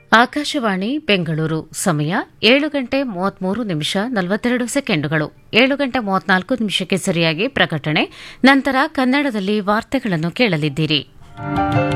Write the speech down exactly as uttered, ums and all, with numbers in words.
ಆಕಾಶವಾಣಿ ಬೆಂಗಳೂರು ಸಮಯ ಏಳು ಗಂಟೆ ಮೂವತ್ಮೂರು ನಿಮಿಷ ನಲವತ್ತೆರಡು ಸೆಕೆಂಡುಗಳು ಏಳು ಗಂಟೆ ಮೂವತ್ನಾಲ್ಕು ನಿಮಿಷಕ್ಕೆ ಸರಿಯಾಗಿ ಪ್ರಕಟಣೆ ನಂತರ ಕನ್ನಡದಲ್ಲಿ ವಾರ್ತೆಗಳನ್ನು ಕೇಳಲಿದ್ದೀರಿ.